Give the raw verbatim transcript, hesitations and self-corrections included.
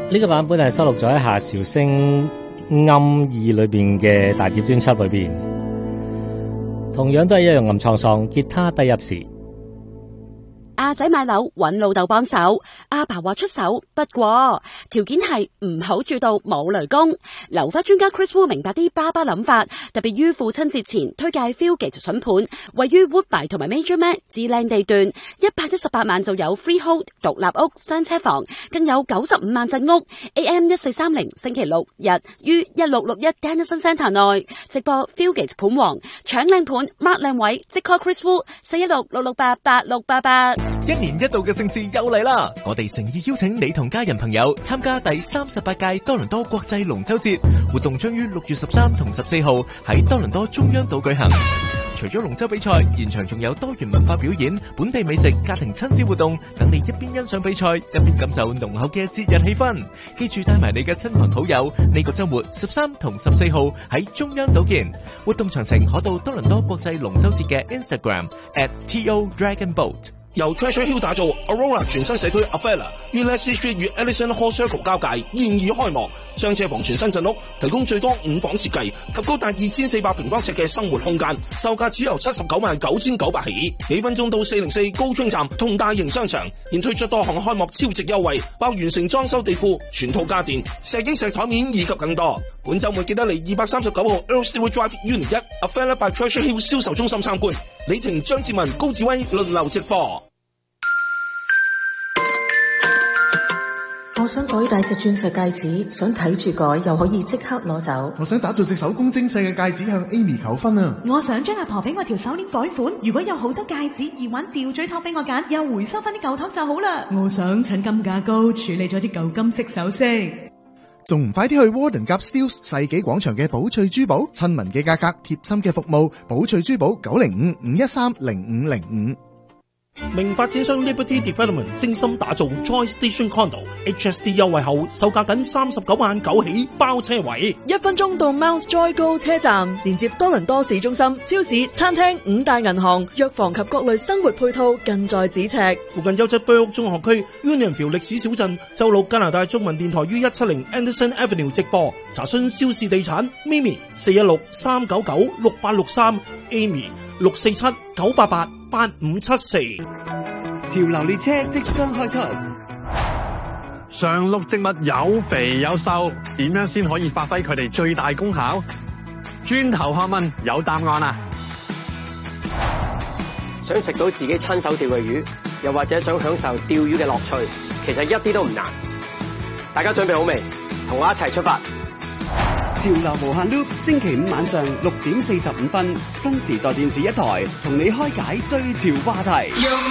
呢個版本係收錄咗喺夏韶聲暗意裏邊嘅大碟專輯裏邊，同樣都係一樣暗蒼蒼，吉他低入時。 阿仔買樓揾老豆幫手，阿爸話出手，不過條件係唔好住到冇雷公。樓花專家 Chris Wu 明白啲爸爸諗法，特別於父親節前推介 Fieldgate 筍盤，位於 Woodbine 同埋 Major Mac 至靚地段，一百一十八萬就有 freehold 獨立屋雙車房，更有九十五萬鎮屋。A M 一四三零星期六日於一六六一 Dennison Centre 內直播 Fieldgate 盤王，搶靚盤 mark 靚位，即 call Chris Wu 四一六六六八八六八八。 一年一度嘅盛事又嚟啦！我哋誠意邀請你同家人朋友參加第三十八屆多倫多國際龍舟節活動，將於六月十三同十四號喺多倫多中央島舉行。除咗龍舟比賽，現場仲有多元文化表演、本地美食、家庭親子活動，等你一邊欣賞比賽，一邊感受濃厚嘅節日氣氛。記住帶埋你嘅親朋好友，呢個週末十三同十四號喺中央島見。活動詳情可到多倫多國際龍舟節嘅 Instagram at T O Dragon Boat。 由 Treasure Hill 打造 Aurora 全新社區 Avella 於 Leslie Street 與 Ellison Hall Circle 交界現已開幕，雙車房全新鎮屋，提供最多五房設計及高達二千四百平方尺嘅生活空間，售價只由七十九萬九千九百起，幾分鐘到四零四高中站同大型商場，現推出多項開幕超值優惠，包完成裝修地庫、全套家電、石英石台面以及更多。本週末記得嚟二百三十九號 Earl Stewart Drive Unit 一 Avella by Treasure Hill 銷售中心參觀。李婷、張志文、高志威輪流直播。 我想改大隻鑽石戒指，想睇住改又可以即刻攞走。 我想打造隻手工精細嘅戒指向 Amy 求婚啊！ 我想將阿婆俾我條手鏈改款，如果有好多戒指耳環吊墜托俾我揀，又回收翻啲舊托就好啦。 我想趁金價高處理咗啲舊金飾首飾， 仲唔快啲去 Warden Gap Steeles 世紀廣場嘅寶翠珠寶，親民嘅價格，貼心嘅服務，寶翠珠寶九零五五一三零五零五。 名發展商 Liberty Development 精心打造 Joy Station Condo H S D 優惠後，售價僅三十九萬九起，包車位。 一分鐘到 Mount Joy Go 車站，連接多倫多市中心、超市、餐廳、五大銀行、藥房及各類生活配套，近在咫尺。 附近優質 Burke 中學區 Unionville 歷史小鎮，周六加拿大中文電台於一七零 Anderson Avenue 直播。查詢肖氏地產 Mimi 四一六三九九六八六三 Amy 六四七九八八八五七四。 潮流列車即將開出， 常綠植物有肥有瘦，點樣先可以發揮佢哋最大功效？轉頭學問有答案啦！ 想食到自己親手釣嘅魚，又或者想享受釣魚嘅樂趣，其實一啲都唔難。大家準備好未？同我一齊出發！ 潮流無限 loop， 星期五晚上六點四十五分，新時代電視一台同你開解追潮話題。